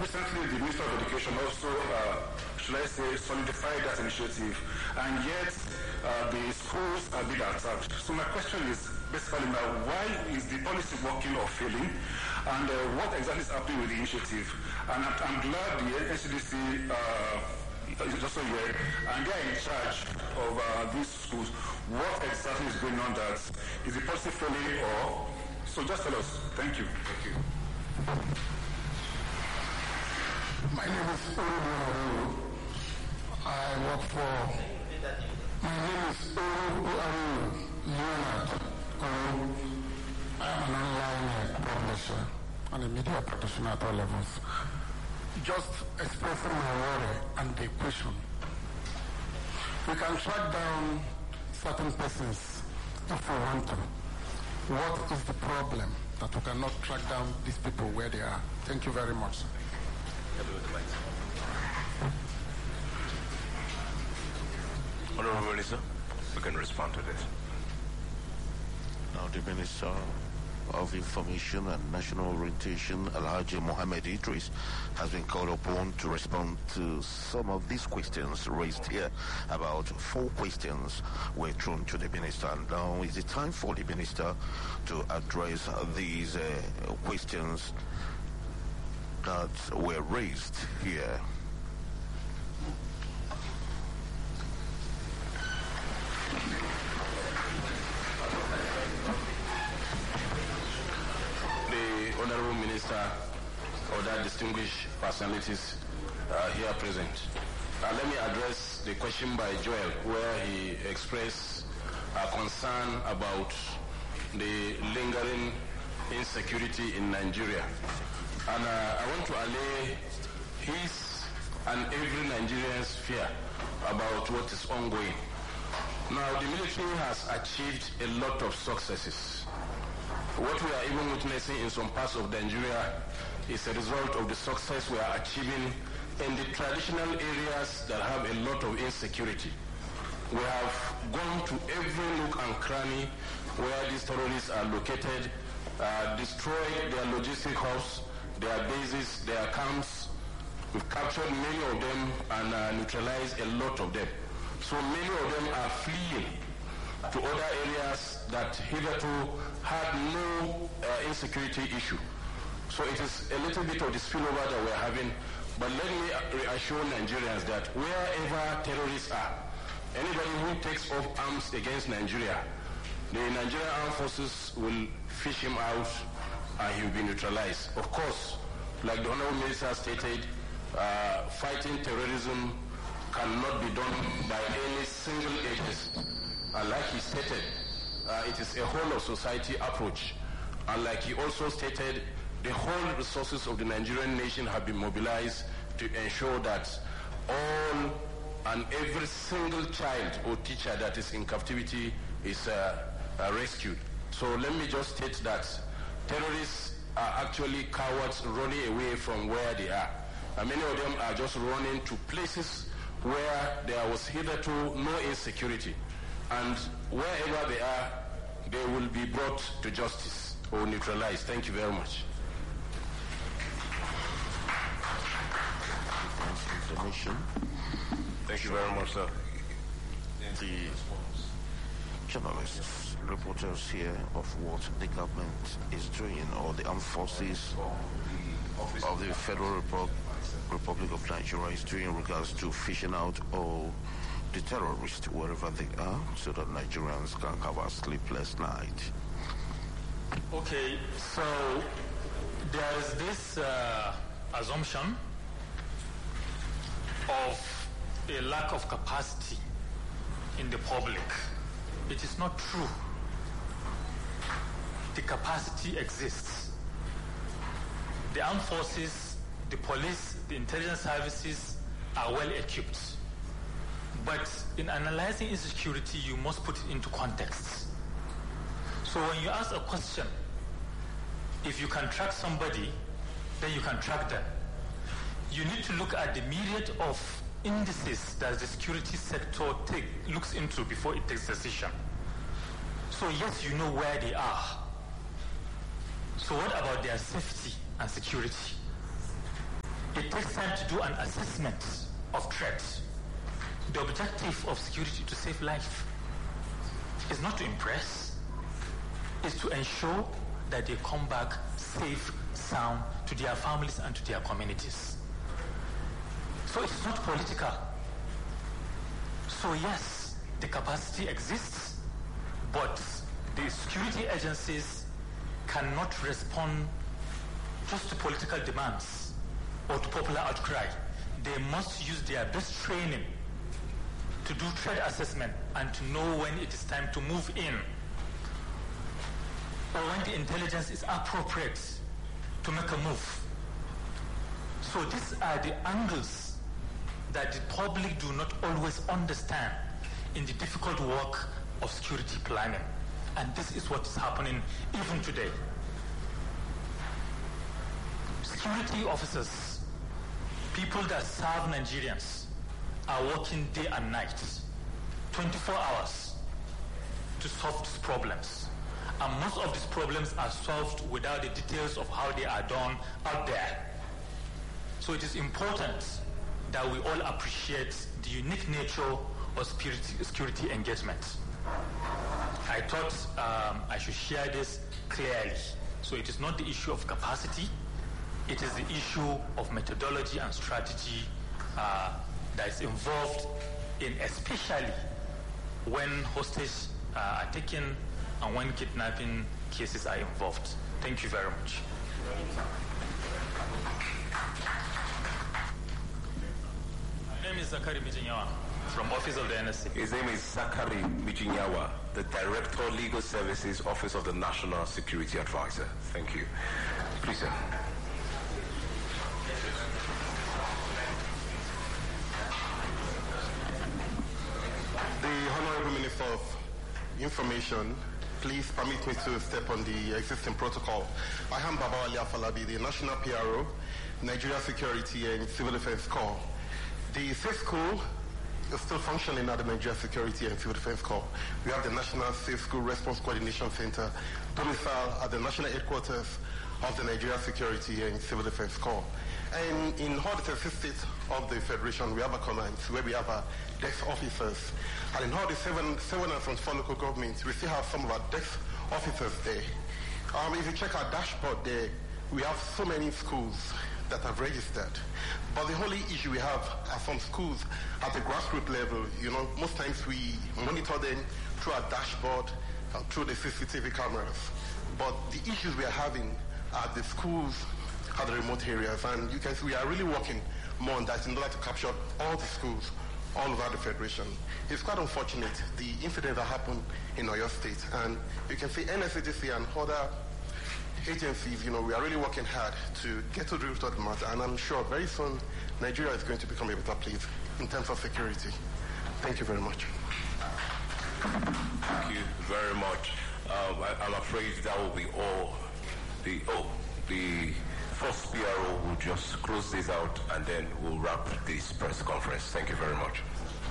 recently, the Minister of Education also, should I say, solidified that initiative, and yet the schools are being attacked. So my question is basically now, why is the policy working or failing, and what exactly is happening with the initiative? And I'm glad the NCDC is also here, and they are in charge of these schools. What exactly is going on? That is the policy failing, or so? Just tell us. Thank you. Thank you. My name is Uru. I work for. My name is Uru Leonard. I am an online publisher and a media practitioner at all levels. Just expressing my worry and the question. We can track down certain persons if we want to. What is the problem that we cannot track down these people where they are? Thank you very much. Honorable Minister, we can respond to this. Now the Minister of Information and National Orientation, Alhaji Mohammed Idris, has been called upon to respond to some of these questions raised here. About 4 questions were thrown to the Minister, and now is the time for the Minister to address these questions that were raised here. Honorable Minister, other distinguished personalities here present. Let me address the question by Joel, where he expressed concern about the lingering insecurity in Nigeria. And I want to allay his and every Nigerian's fear about what is ongoing. Now, the military has achieved a lot of successes. What we are even witnessing in some parts of Nigeria is a result of the success we are achieving in the traditional areas that have a lot of insecurity. We have gone to every nook and cranny where these terrorists are located, destroyed their logistic hubs, their bases, their camps. We've captured many of them and neutralized a lot of them. So many of them are fleeing to other areas that hitherto had no insecurity issue. So it is a little bit of the spillover that we're having, but let me reassure Nigerians that wherever terrorists are, anybody who takes off arms against Nigeria, the Nigerian armed forces will fish him out and he will be neutralized. Of course, like the Honorable Minister stated, fighting terrorism cannot be done by any single agency. And like he stated, it is a whole of society approach. And like he also stated, the whole resources of the Nigerian nation have been mobilized to ensure that all and every single child or teacher that is in captivity is rescued. So let me just state that terrorists are actually cowards running away from where they are. And many of them are just running to places where there was hitherto no insecurity. And wherever they are, they will be brought to justice or neutralized. Thank you very much. Information. Thank you very much, sir. The journalists, reporters here of what the government is doing, or the armed forces of the Federal Republic of Nigeria is doing in regards to fishing out all the terrorists wherever they are, so that Nigerians can have a sleepless night. Okay, so there is this assumption of a lack of capacity in the public. It is not true. The capacity exists. The armed forces, the police, the intelligence services are well equipped. But in analyzing insecurity, you must put it into context. So when you ask a question, if you can track somebody, then you can track them. You need to look at the myriad of indices that the security sector looks into before it takes a decision. So yes, you know where they are. So what about their safety and security? It takes time to do an assessment of threat. The objective of security to save life is not to impress, is to ensure that they come back safe, sound to their families and to their communities. So it's not political. So yes, the capacity exists, but the security agencies cannot respond just to political demands or to popular outcry. They must use their best training to do threat assessment and to know when it is time to move in, or when the intelligence is appropriate to make a move. So these are the angles that the public do not always understand in the difficult work of security planning. And this is what is happening even today. Security officers, people that serve Nigerians, are working day and night, 24 hours, to solve these problems. And most of these problems are solved without the details of how they are done out there. So it is important that we all appreciate the unique nature of security engagement. I thought I should share this clearly. So it is not the issue of capacity, it is the issue of methodology and strategy that is involved in, especially when hostages are taken and when kidnapping cases are involved. Thank you very much. My name is Zakari Mijinyawa from Office of the NSC. His name is Zakari Mijinyawa, the Director, Legal Services, Office of the National Security Advisor. Thank you. Please, sir. The Honorable Minister of Information, please permit me to step on the existing protocol. I am Babawale Afolabi, the National PRO, Nigeria Security and Civil Defense Corps. The Safe School is still functioning at the Nigeria Security and Civil Defense Corps. We have the National Safe School Response Coordination Center, domiciled at the national headquarters of the Nigeria Security and Civil Defense Corps. And in all the 36 states of the Federation, we have a command where we have our desk officers. And in all the 704 local governments, we still have some of our desk officers there. If you check our dashboard there, we have so many schools that have registered. But the only issue we have are some schools at the grassroots level. You know, most times we monitor them through our dashboard, through the CCTV cameras. But the issues we are having are the schools at the remote areas. And you can see we are really working more on that in order to capture all the schools all over the Federation. It's quite unfortunate, the incident that happened in Oyo State. And you can see NSCDC and other agencies, you know, we are really working hard to get to the root of the matter. And I'm sure very soon, Nigeria is going to become a better place in terms of security. Thank you very much. Thank you very much. I'm afraid that will be all. The first PRO will just close this out and then we'll wrap this press conference. Thank you very much.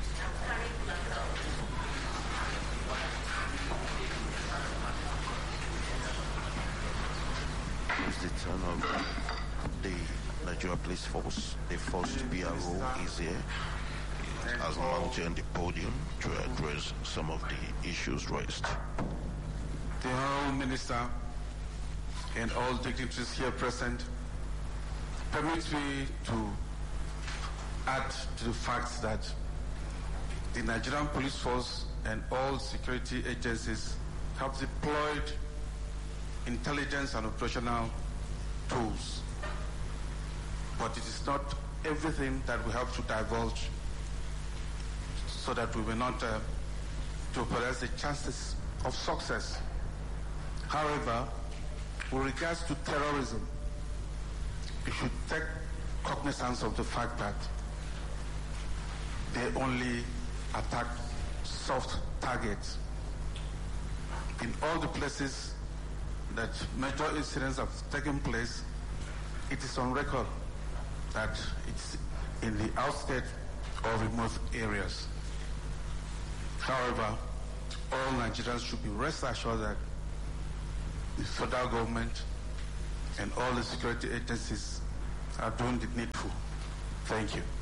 It's the turn of the Nigeria Police Force. The first PRO is here. It has mounted on the podium to address some of the issues raised. The Honourable Minister and all dignitaries here present, permit me to add to the fact that the Nigerian Police Force and all security agencies have deployed intelligence and operational tools. But it is not everything that we have to divulge so that we will not jeopardize the chances of success. However, with regards to terrorism, we should take cognizance of the fact that they only attack soft targets. In all the places that major incidents have taken place, it is on record that it's in the outskirts or remote areas. However, all Nigerians should be rest assured that the federal government and all the security agencies are doing the needful. Thank you.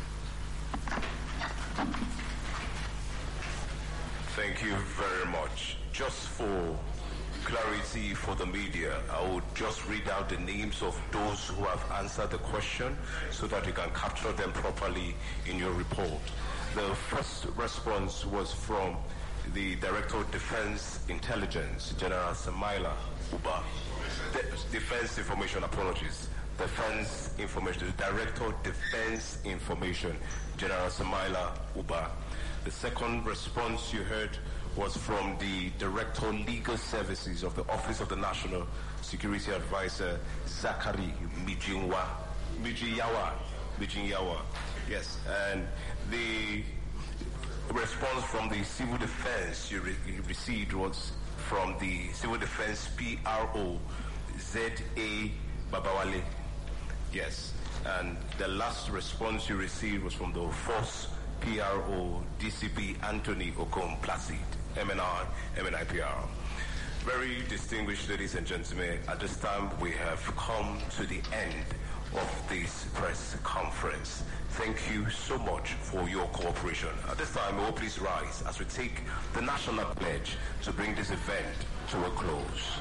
Thank you very much. Just for clarity for the media, I will just read out the names of those who have answered the question so that you can capture them properly in your report. The first response was from the Director of Defense Intelligence, General Samaila Uba. Defense Information, apologies. Defense Information, the Director of Defense Information, General Samaila Uba. The second response you heard was from the Director of Legal Services of the Office of the National Security Advisor, Zachary Mijiyawa. Yes, and the response from the Civil Defense you received was from the Civil Defense PRO, Z.A. Babawale. Yes, and the last response you received was from the Force PRO, DCP Anthony Okon Placid, MNIPR. Very distinguished ladies and gentlemen, at this time we have come to the end of this press conference. Thank you so much for your cooperation. At this time, we will please rise as we take the national pledge to bring this event to a close.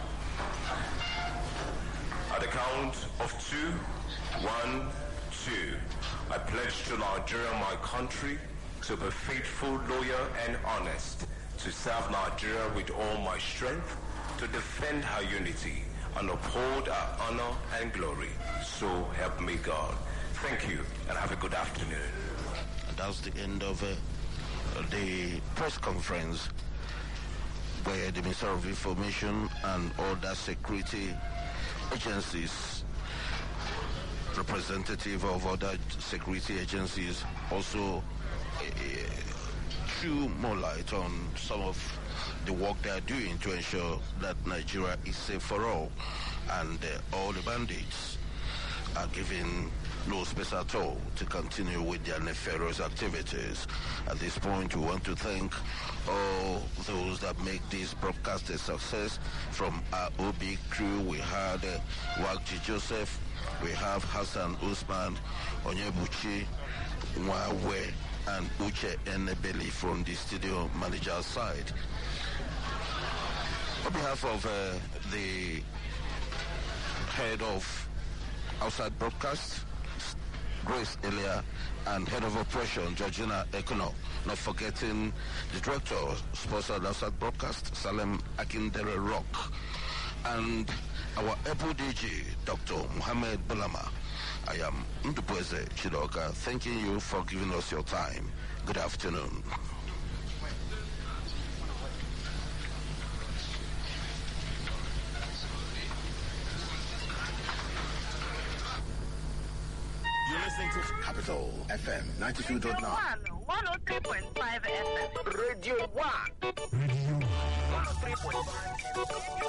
At the count of 2, 1, 2, I pledge to Nigeria, my country, to be faithful, loyal, and honest, to serve Nigeria with all my strength, to defend her unity, and uphold our honor and glory. So help me God. Thank you, and have a good afternoon. That's the end of the press conference where the Minister of Information and other security agencies, representative of other security agencies, also threw more light on some of the work they are doing to ensure that Nigeria is safe for all, and all the bandits are given no space at all to continue with their nefarious activities. At this point, we want to thank all those that make this broadcast a success. From our OB crew, we had Wagji Joseph, we have Hassan Usman, Onyebuchi, Mwawe, and Uche Enebeli from the studio manager side. On behalf of the head of outside broadcast, Grace Elia, and head of operation, Georgina Ekono, not forgetting the director, sponsored outside broadcast, Salem Akindele Rock, and our Apple DG, Dr. Muhammad Bulama. I am Ndubweze Chidoka, thanking you for giving us your time. Good afternoon. You're listening to Capital FM 92.9. 103.5 FM. Radio 1. 103.5.